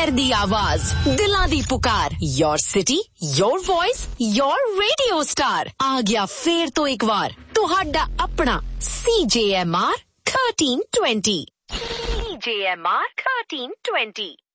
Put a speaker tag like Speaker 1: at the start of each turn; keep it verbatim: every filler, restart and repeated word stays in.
Speaker 1: शहर दी आवाज, दिलां दी पुकार, your city, your voice, your radio star. आ गया फेर तो एक बार तुहाडा अपना C J M R thirteen twenty। C J M R thirteen twenty।